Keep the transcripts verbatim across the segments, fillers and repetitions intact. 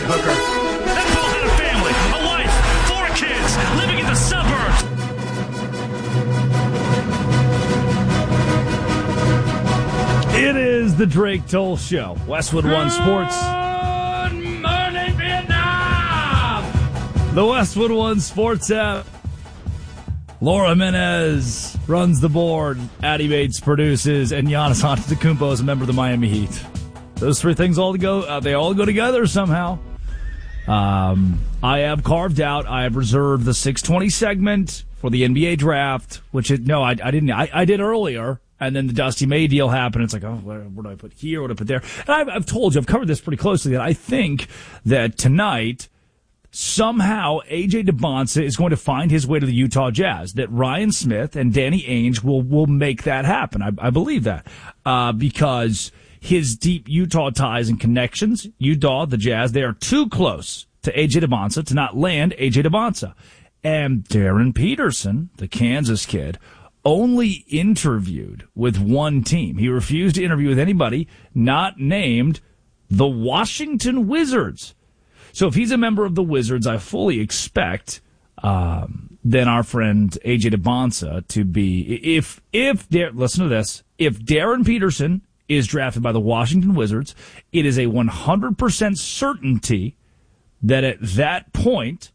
hooker. That fool had a family, a wife, four kids, living in the suburbs. It is the Drake Toll Show. Westwood One Sports. Good morning, Vietnam! The Westwood One Sports app. Laura Menez runs the board. Addie Bates produces, and Giannis Antetokounmpo is a member of the Miami Heat. Those three things all go. Uh, they all go together somehow. Um, I have carved out. I have reserved the six twenty segment for the N B A draft. Which is, no, I, I didn't. I, I did earlier. And then the Dusty May deal happened. It's like, oh, where, where do I put here? What do I put there? And I've, I've told you, I've covered this pretty closely, that I think that tonight, somehow, A J DeBonsa is going to find his way to the Utah Jazz. That Ryan Smith and Danny Ainge will, will make that happen. I, I believe that. Uh, because his deep Utah ties and connections, Utah, the Jazz, they are too close to A J DeBonsa to not land A J DeBonsa. And Darren Peterson, the Kansas kid, only interviewed with one team. He refused to interview with anybody not named the Washington Wizards. So if he's a member of the Wizards, I fully expect um, then our friend A J DeBonsa to be, if, if, listen to this, if Darren Peterson is drafted by the Washington Wizards, it is a one hundred percent certainty that at that point,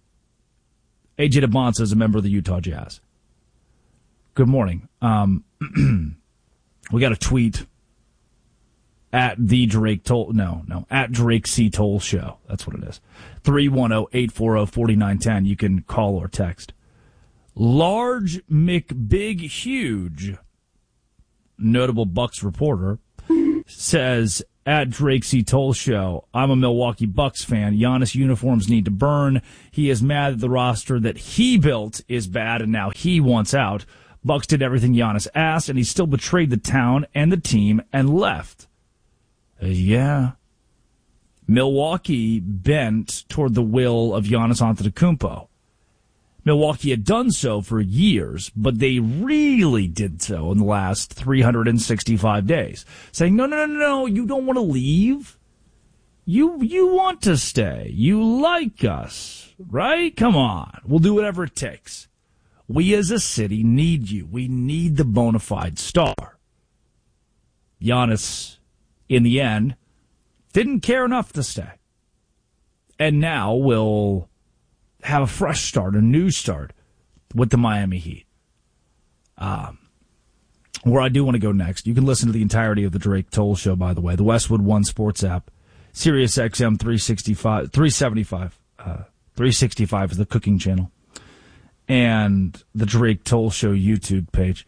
A J DeBonsa is a member of the Utah Jazz. Good morning. Um, we got a tweet at the Drake Toll. No, no, at Drake C. Toll Show. That's what it is. three one zero, eight four zero, four nine one zero. You can call or text. Large McBig Huge, notable Bucks reporter, says at Drake C. Toll Show, I'm a Milwaukee Bucks fan. Giannis uniforms need to burn. He is mad that the roster that he built is bad and now he wants out. Bucks did everything Giannis asked, and he still betrayed the town and the team and left. Uh, yeah. Milwaukee bent toward the will of Giannis Antetokounmpo. Milwaukee had done so for years, but they really did so in the last three hundred sixty-five days, saying, no, no, no, no, you don't want to leave. You, you want to stay. You like us, right? Come on. We'll do whatever it takes. We as a city need you. We need the bona fide star. Giannis, in the end, didn't care enough to stay. And now will have a fresh start, a new start with the Miami Heat. Um, where I do want to go next, you can listen to the entirety of the Drake Toll Show, by the way, the Westwood One Sports app, Sirius X M three sixty-five, three seventy-five, uh, three sixty-five is the cooking channel, and the Drake Toll Show YouTube page.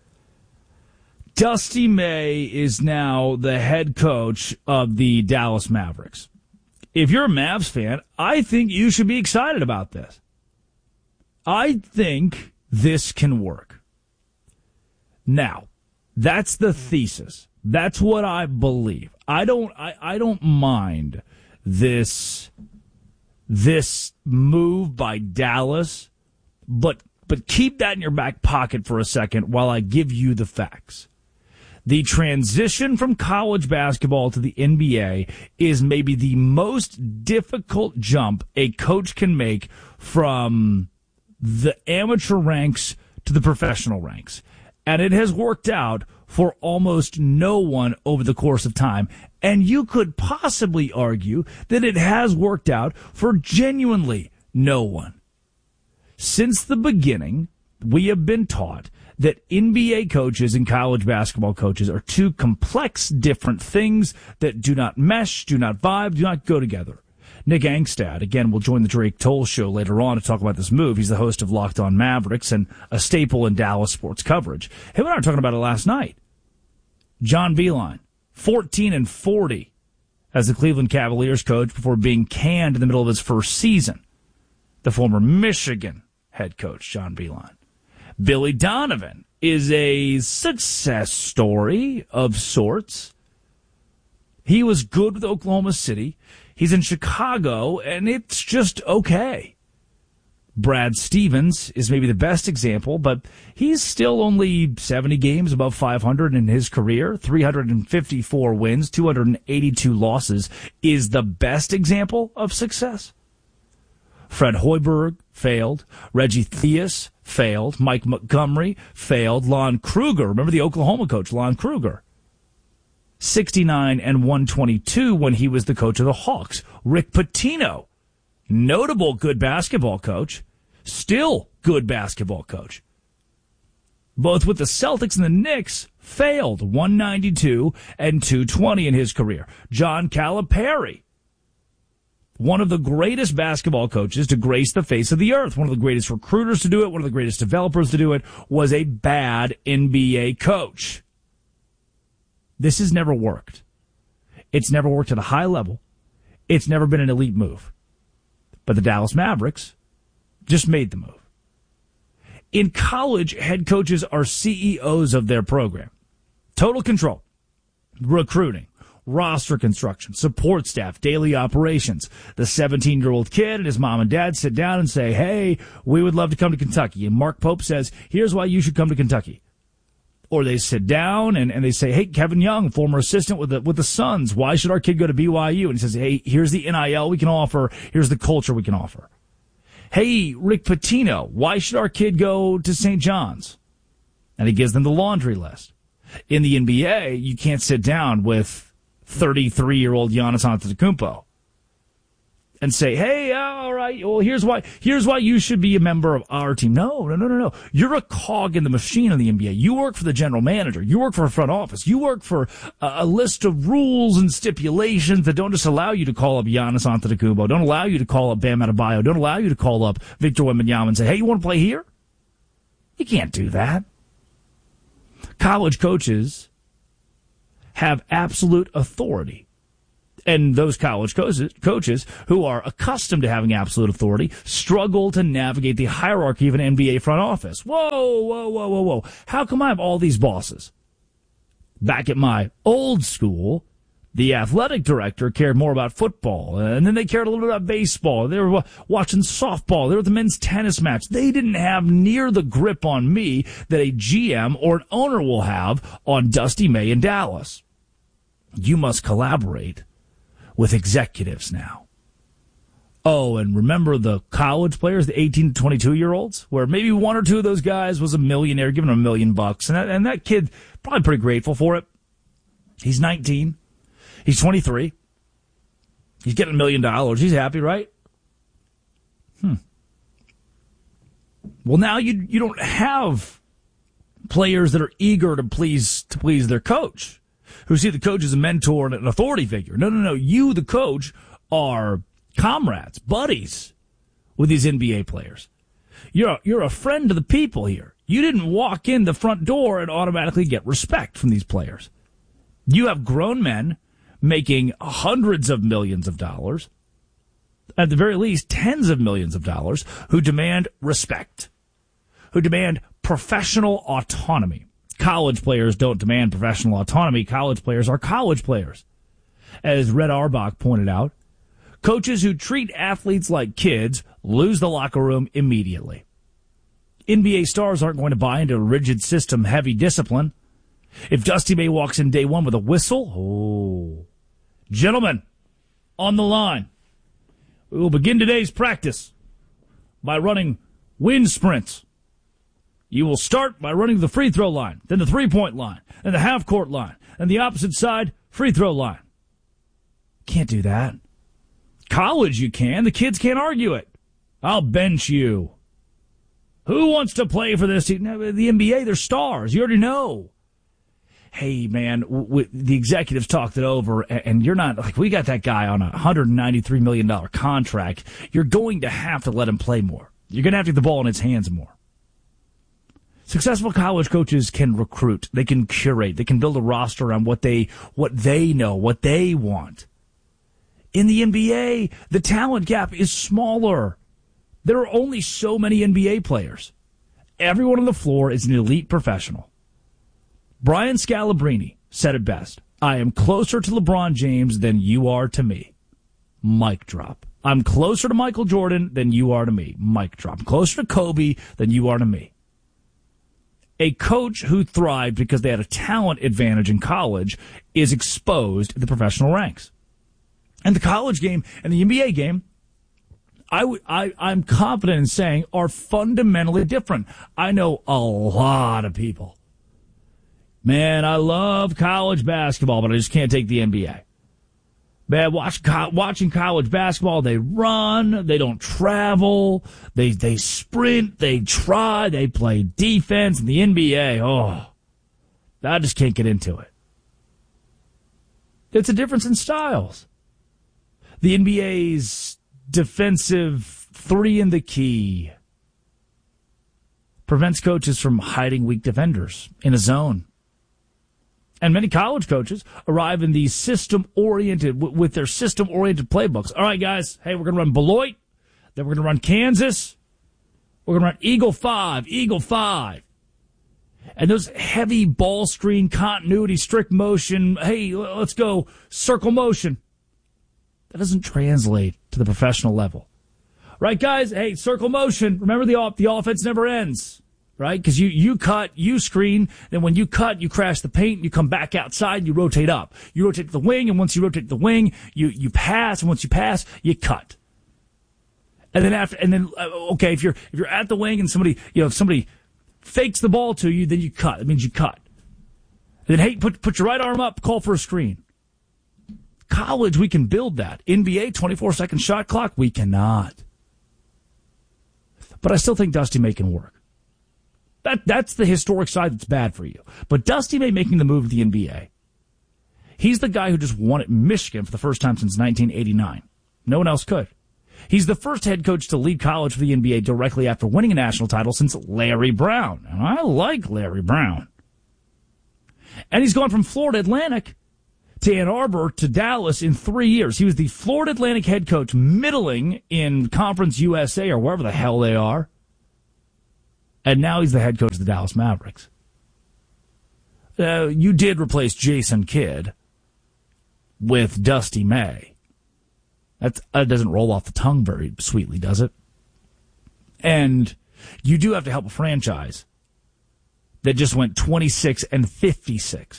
Dusty May is now the head coach of the Dallas Mavericks. If you're a Mavs fan, I think you should be excited about this. I think this can work. Now, that's the thesis. That's what I believe. I don't I, I don't mind this this move by Dallas, but but keep that in your back pocket for a second while I give you the facts. The transition from college basketball to the N B A is maybe the most difficult jump a coach can make from the amateur ranks to the professional ranks. And it has worked out for almost no one over the course of time. And you could possibly argue that it has worked out for genuinely no one. Since the beginning, we have been taught that N B A coaches and college basketball coaches are two complex, different things that do not mesh, do not vibe, do not go together. Nick Angstad, again, will join the Drake Toll Show later on to talk about this move. He's the host of Locked On Mavericks and a staple in Dallas sports coverage. Him and I were talking about it last night. John Beilein, fourteen and forty as the Cleveland Cavaliers coach before being canned in the middle of his first season. The former Michigan head coach, John Beilein. Billy Donovan is a success story of sorts. He was good with Oklahoma City. He's in Chicago, and it's just okay. Brad Stevens is maybe the best example, but he's still only seventy games above five hundred in his career. three hundred fifty-four wins, two hundred eighty-two losses is the best example of success. Fred Hoiberg failed. Reggie Theus failed. Mike Montgomery failed. Lon Kruger, remember the Oklahoma coach, Lon Kruger, sixty-nine and one twenty-two when he was the coach of the Hawks. Rick Pitino, notable good basketball coach, still good basketball coach. Both with the Celtics and the Knicks, failed. one ninety-two and two twenty in his career. John Calipari, one of the greatest basketball coaches to grace the face of the earth, one of the greatest recruiters to do it, one of the greatest developers to do it, was a bad N B A coach. This has never worked. It's never worked at a high level. It's never been an elite move. But the Dallas Mavericks just made the move. In college, head coaches are C E Os of their program. Total control. Recruiting, roster construction, support staff, daily operations. The seventeen-year-old kid and his mom and dad sit down and say, hey, we would love to come to Kentucky. And Mark Pope says, here's why you should come to Kentucky. Or they sit down and, and they say, hey, Kevin Young, former assistant with the, with the Suns, why should our kid go to B Y U? And he says, hey, here's the N I L we can offer. Here's the culture we can offer. Hey, Rick Pitino, why should our kid go to Saint John's? And he gives them the laundry list. In the N B A, you can't sit down with thirty-three-year-old Giannis Antetokounmpo and say, hey, all right, well, here's why here's why you should be a member of our team. No, no, no, no, no. You're a cog in the machine in the N B A. You work for the general manager. You work for a front office. You work for a, a list of rules and stipulations that don't just allow you to call up Giannis Antetokounmpo, don't allow you to call up Bam Adebayo, don't allow you to call up Victor Wembanyama and say, hey, you want to play here? You can't do that. College coaches have absolute authority. And those college coaches, coaches who are accustomed to having absolute authority struggle to navigate the hierarchy of an N B A front office. Whoa, whoa, whoa, whoa, whoa. How come I have all these bosses? Back at my old school, the athletic director cared more about football, and then they cared a little bit about baseball. They were watching softball. They were at the men's tennis match. They didn't have near the grip on me that a G M or an owner will have on Dusty May in Dallas. You must collaborate with executives now. Oh, and remember the college players, the eighteen to twenty-two-year-olds, where maybe one or two of those guys was a millionaire, giving them a million bucks, and that, and that kid probably pretty grateful for it. He's nineteen. He's twenty-three. He's getting a million dollars. He's happy, right? Hmm. Well, now you you don't have players that are eager to please to please their coach, who see the coach as a mentor and an authority figure. No, no, no. You, the coach, are comrades, buddies with these N B A players. You're a, you're a friend to the people here. You didn't walk in the front door and automatically get respect from these players. You have grown men making hundreds of millions of dollars, at the very least tens of millions of dollars, who demand respect, who demand professional autonomy. College players don't demand professional autonomy. College players are college players. As Red Auerbach pointed out, coaches who treat athletes like kids lose the locker room immediately. N B A stars aren't going to buy into a rigid system, heavy discipline. If Dusty May walks in day one with a whistle, oh, gentlemen, on the line, we will begin today's practice by running wind sprints. You will start by running the free throw line, then the three-point line, then the half-court line, and the opposite side free throw line. Can't do that. College you can. The kids can't argue it. I'll bench you. Who wants to play for this team? The N B A, they're stars. You already know. Hey, man, w- w- the executives talked it over, and you're not, like, we got that guy on a one hundred ninety-three million dollars contract. You're going to have to let him play more. You're going to have to get the ball in his hands more. Successful college coaches can recruit. They can curate. They can build a roster around what they, what they know, what they want. In the N B A, the talent gap is smaller. There are only so many N B A players. Everyone on the floor is an elite professional. Brian Scalabrine said it best. I am closer to LeBron James than you are to me. Mic drop. I'm closer to Michael Jordan than you are to me. Mic drop. I'm closer to Kobe than you are to me. A coach who thrived because they had a talent advantage in college is exposed in the professional ranks. And the college game and the N B A game, I w- I, I'm confident in saying, are fundamentally different. I know a lot of people. Man, I love college basketball, but I just can't take the N B A. Man, watch, co- watching college basketball, they run, they don't travel, they they sprint, they try, they play defense. And the N B A, oh, I just can't get into it. It's a difference in styles. The N B A's defensive three in the key prevents coaches from hiding weak defenders in a zone. And many college coaches arrive in the system-oriented, with their system-oriented playbooks. All right, guys, hey, we're going to run Beloit, then we're going to run Kansas, we're going to run Eagle five, Eagle five. And those heavy ball screen continuity, strict motion, hey, let's go circle motion. That doesn't translate to the professional level. Right, guys? Hey, circle motion. Remember, the the offense never ends, right? Because you, you cut, you screen, then when you cut, you crash the paint, you come back outside, and you rotate up. You rotate the wing, and once you rotate the wing, you, you pass, and once you pass, you cut. And then after, and then, uh, okay, if you're, if you're at the wing and somebody, you know, if somebody fakes the ball to you, then you cut. That means you cut. And then, hey, put, put your right arm up, call for a screen. College, we can build that. N B A, twenty-four second shot clock, we cannot. But I still think Dusty May can work. That That's the historic side that's bad for you. But Dusty May making the move to the N B A. He's the guy who just won at Michigan for the first time since nineteen eighty-nine. No one else could. He's the first head coach to lead college for the N B A directly after winning a national title since Larry Brown. And I like Larry Brown. And he's gone from Florida Atlantic to Ann Arbor to Dallas in three years. He was the Florida Atlantic head coach, middling in Conference U S A or wherever the hell they are. And now he's the head coach of the Dallas Mavericks. Uh, you did replace Jason Kidd with Dusty May. That's, that doesn't roll off the tongue very sweetly, does it? And you do have to help a franchise that just went twenty-six and fifty-six.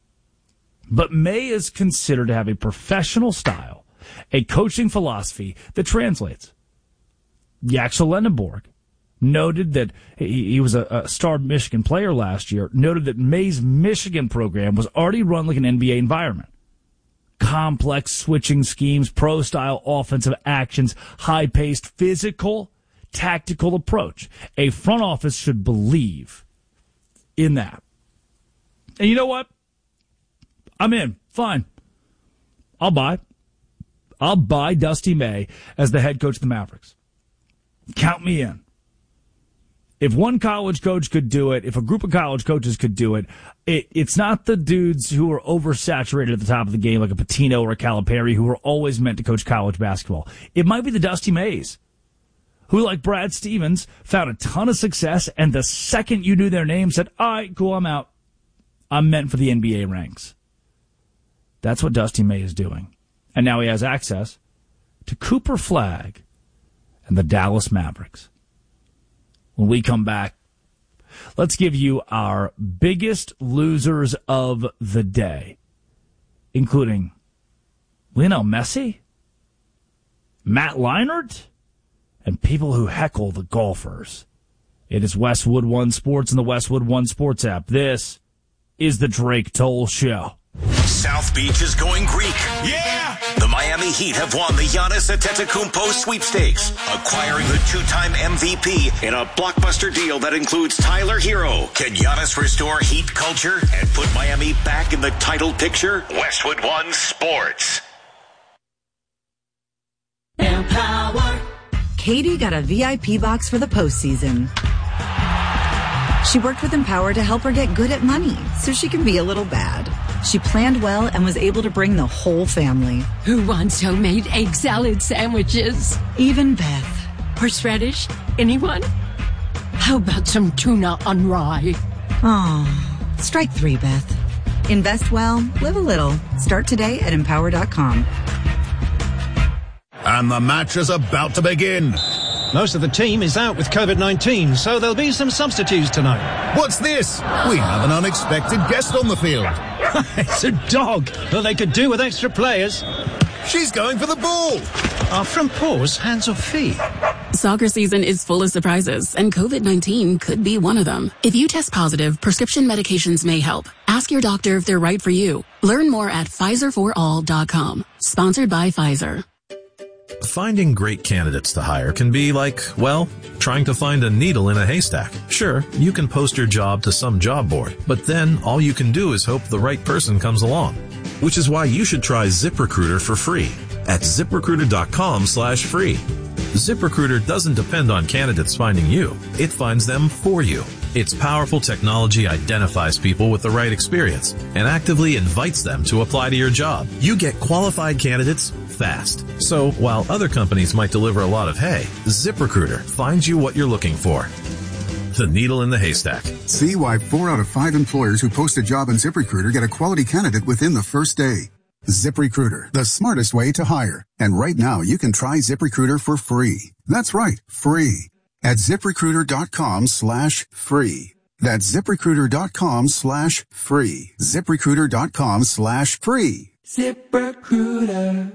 But May is considered to have a professional style, a coaching philosophy that translates. Yaxel Lendenborg noted that he, he was a, a star Michigan player last year, noted that May's Michigan program was already run like an N B A environment. Complex switching schemes, pro-style offensive actions, high-paced, physical, tactical approach. A front office should believe in that. And you know what? I'm in. Fine. I'll buy. I'll buy Dusty May as the head coach of the Mavericks. Count me in. If one college coach could do it, if a group of college coaches could do it, it it's not the dudes who are oversaturated at the top of the game like a Pitino or a Calipari who are always meant to coach college basketball. It might be the Dusty Mays who, like Brad Stevens, found a ton of success, and the second you knew their name said, all right, cool, I'm out. I'm meant for the N B A ranks. That's what Dusty May is doing. And now he has access to Cooper Flagg and the Dallas Mavericks. When we come back, let's give you our biggest losers of the day, including Lionel Messi, Matt Leinart, and people who heckle the golfers. It is Westwood One Sports and the Westwood One Sports app. This is the Drake Toll Show. South Beach is going Greek. Yeah! The Miami Heat have won the Giannis Antetokounmpo sweepstakes, acquiring the two-time M V P in a blockbuster deal that includes Tyler Hero. Can Giannis restore Heat culture and put Miami back in the title picture? Westwood One Sports. Empower. Katie got a V I P box for the postseason. She worked with Empower to help her get good at money so she can be a little bad. She planned well and was able to bring the whole family. Who wants homemade egg salad sandwiches? Even Beth. Horseradish? Anyone? How about some tuna on rye? Oh, strike three, Beth. Invest well, live a little. Start today at empower dot com. And the match is about to begin. Most of the team is out with COVID nineteen, so there'll be some substitutes tonight. What's this? We have an unexpected guest on the field. It's a dog. Well, they could do with extra players. She's going for the ball. Are front paws hands or feet? Soccer season is full of surprises, and COVID nineteen could be one of them. If you test positive, prescription medications may help. Ask your doctor if they're right for you. Learn more at Pfizer for all dot com. Sponsored by Pfizer. Finding great candidates to hire can be like, well, trying to find a needle in a haystack. Sure, you can post your job to some job board, but then all you can do is hope the right person comes along. Which is why you should try ZipRecruiter for free at ZipRecruiter.com slash free. ZipRecruiter doesn't depend on candidates finding you. It finds them for you. Its powerful technology identifies people with the right experience and actively invites them to apply to your job. You get qualified candidates fast. So while other companies might deliver a lot of hay, ZipRecruiter finds you what you're looking for. The needle in the haystack. See why four out of five employers who post a job on ZipRecruiter get a quality candidate within the first day. ZipRecruiter, the smartest way to hire. And right now, you can try ZipRecruiter for free. That's right, free. At ZipRecruiter.com slash free. That's ZipRecruiter.com slash free. ZipRecruiter.com slash free. ZipRecruiter.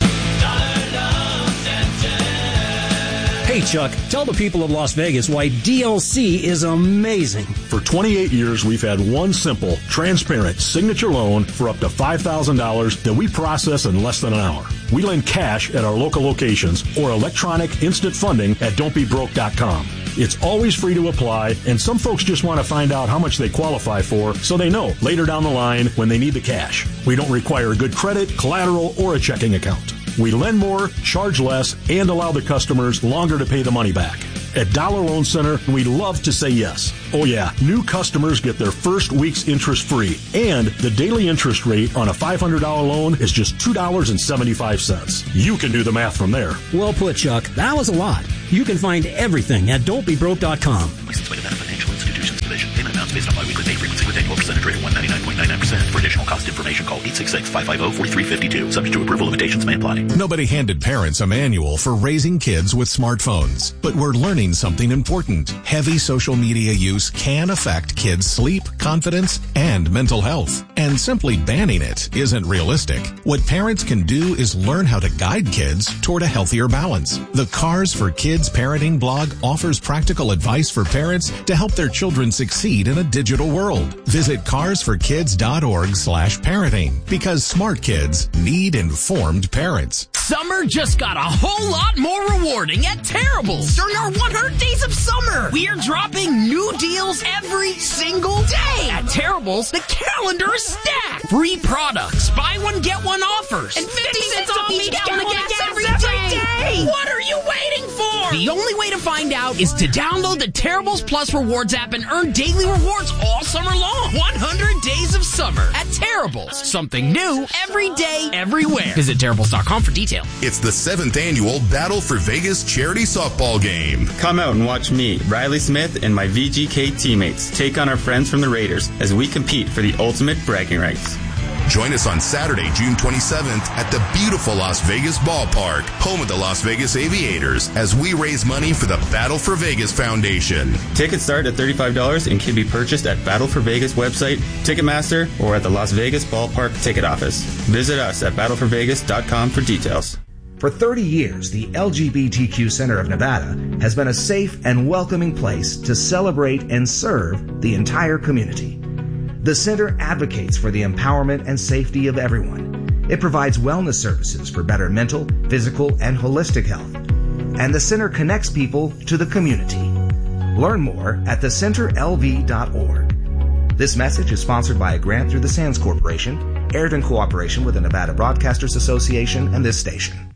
Hey, Chuck, tell the people of Las Vegas why D L C is amazing. For twenty-eight years, we've had one simple, transparent signature loan for up to five thousand dollars that we process in less than an hour. We lend cash at our local locations or electronic instant funding at don't be broke dot com. It's always free to apply, and some folks just want to find out how much they qualify for so they know later down the line when they need the cash. We don't require good credit, collateral, or a checking account. We lend more, charge less, and allow the customers longer to pay the money back. At Dollar Loan Center, we love to say yes. Oh yeah, new customers get their first week's interest free, and the daily interest rate on a five hundred dollars loan is just two dollars and seventy-five cents. You can do the math from there. Well put, Chuck. That was a lot. You can find everything at don't be broke dot com. Licensed by the Financial Institutions Division. Payment amounts based on biweekly pay frequency with annual percentage rate of one hundred ninety-nine point nine nine percent. For additional cost information, call eight six six, five five zero, four three five two. Subject to approval, limitations may apply. Nobody handed parents a manual for raising kids with smartphones, but we're learning something important. Heavy social media use can affect kids' sleep, confidence, and mental health. And simply banning it isn't realistic. What parents can do is learn how to guide kids toward a healthier balance. The Cars for Kids Parenting blog offers practical advice for parents to help their children succeed in a digital world. Visit cars for kids dot org slash parenting because smart kids need informed parents. Summer just got a whole lot more rewarding at Terrible's during our one hundred days of summer. We are dropping new deals every single day. At Terrible's, the calendar is stacked. Free products, buy one, get one offers, and fifty cents off each gallon of gas every day. What are you waiting for? The only way to find out is to download the Terrible's Plus Rewards app and earn daily rewards all summer long. one hundred days of summer at Terrible's. Something new every day, everywhere. Visit Terrible's dot com for details. It's the seventh annual Battle for Vegas charity softball game. Come out and watch me, Riley Smith, and my V G K teammates take on our friends from the Raiders as we compete for the ultimate bragging rights. Join us on Saturday, June twenty-seventh at the beautiful Las Vegas Ballpark, home of the Las Vegas Aviators, as we raise money for the Battle for Vegas Foundation. Tickets start at thirty-five dollars and can be purchased at Battle for Vegas website, Ticketmaster, or at the Las Vegas Ballpark ticket office. Visit us at battle for vegas dot com for details. For thirty years, the L G B T Q Center of Nevada has been a safe and welcoming place to celebrate and serve the entire community. The center advocates for the empowerment and safety of everyone. It provides wellness services for better mental, physical, and holistic health. And the center connects people to the community. Learn more at the center L V dot org. This message is sponsored by a grant through the Sands Corporation, aired in cooperation with the Nevada Broadcasters Association and this station.